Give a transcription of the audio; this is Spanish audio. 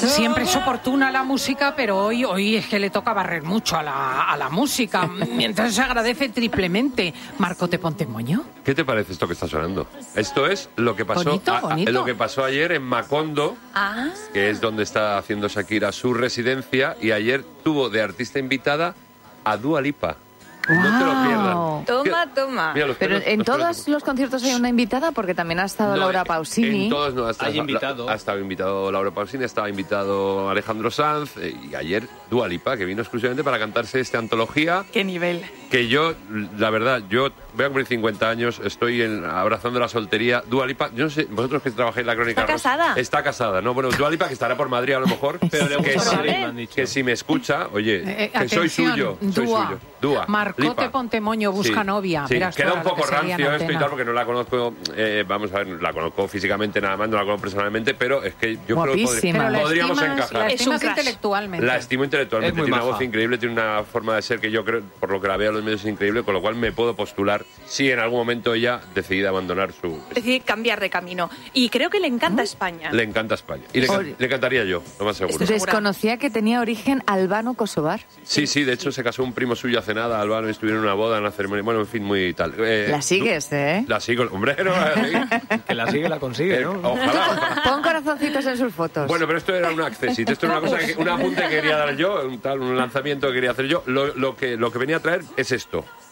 Siempre es oportuna la música, pero hoy es que le toca barrer mucho a la música. Entonces se agradece triplemente. Marco, ¿te ponte moño? ¿Qué te parece esto que está sonando? Esto es lo que pasó, bonito. Lo que pasó ayer en Macondo, que es donde está haciendo Shakira su residencia, y ayer tuvo de artista invitada a Dua Lipa. Wow. No te lo pierdan. Toma. Mira, Pero en todos los conciertos hay una invitada, porque también ha estado Laura Pausini. En todos no. Hay invitado. Ha estado invitado Laura Pausini, estaba invitado Alejandro Sanz, y ayer Dua Lipa, que vino exclusivamente para cantarse esta antología. ¡Qué nivel! Que yo, la verdad, yo voy a cumplir 50 años, estoy abrazando la soltería. Dua Lipa, yo no sé, vosotros que trabajáis en la Crónica ¿Está casada? Está casada, ¿no? Bueno, Dua Lipa, que estará por Madrid a lo mejor. Pero le que, gusta si, Madrid, me han dicho. que si me escucha, oye, que soy suyo. Soy Dua. suyo. Dua. Marco, Lipa. te ponte moño, busca Sí, novia. sí. Verás tú Queda ahora un poco lo que sería en rancio esto y antena. tal, porque no la conozco, vamos a ver, la conozco físicamente nada más, no la conozco personalmente, pero es que yo Guapísima. creo que Pero podríamos la encajar. estimas crash. intelectualmente. La estimo intelectualmente, Es muy tiene una maja. voz increíble, tiene una forma de ser que yo creo, por lo que la veo en los medios, es increíble, con lo cual me puedo postular si en algún momento ella decide abandonar su... Decide cambiar de camino. Y creo que le encanta España. Le encanta España. Y le cantaría yo, lo más seguro. Estoy Desconocía que tenía origen albano-kosovar. Sí, de hecho se casó un primo suyo hace nada, Albano, y estuvieron en una boda, en una ceremonia, bueno, en fin, muy tal. La sigues, ¿eh? La sigo, hombre, no, Que la sigue, la consigue, ¿no? Ojalá. Pon corazoncitos en sus fotos. Bueno, pero esto era un accessit, esto era una cosa, un apunte que quería dar yo, un lanzamiento que quería hacer yo. Lo que venía a traer es esto.